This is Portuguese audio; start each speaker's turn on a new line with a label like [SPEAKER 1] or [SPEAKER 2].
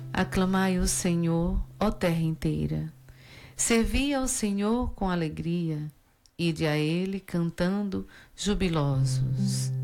[SPEAKER 1] Aclamai o Senhor, ó terra inteira. Servi ao Senhor com alegria, ide a Ele cantando jubilosos.